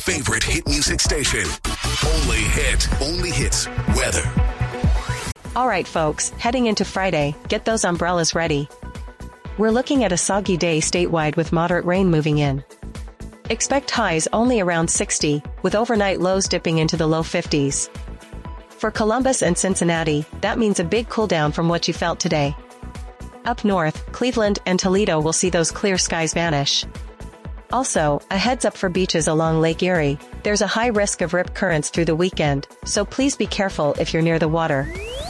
favorite hit music station. Only hits, weather. All right, folks, heading into Friday, get those umbrellas ready. We're looking at a soggy day statewide with moderate rain moving in. Expect highs only around 60, with overnight lows dipping into the low 50s. For Columbus and Cincinnati, that means a big cool down from what you felt today. Up north, Cleveland and Toledo will see those clear skies vanish. Also, a heads up for beaches along Lake Erie, there's a high risk of rip currents through the weekend, so please be careful if you're near the water.